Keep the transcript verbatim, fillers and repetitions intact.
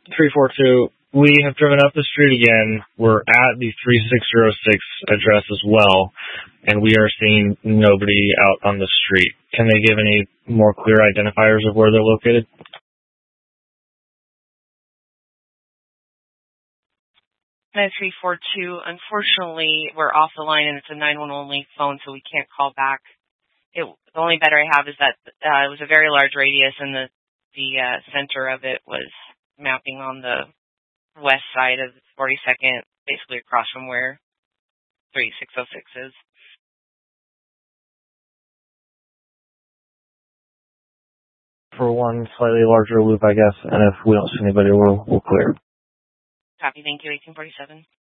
three four two, we have driven up the street again. We're at the three six zero six address as well, and we are seeing nobody out on the street. Can they give any more clear identifiers of where they're located? nine three four two, unfortunately, we're off the line, and it's a nine one only phone, so we can't call back. It, the only better I have is that uh, it was a very large radius, and the, the uh, center of it was mapping on the west side of forty-second, basically across from where three six zero six is. For one slightly larger loop, I guess, and if we don't see anybody, we'll, we'll clear. Copy, thank you, eighteen forty-seven.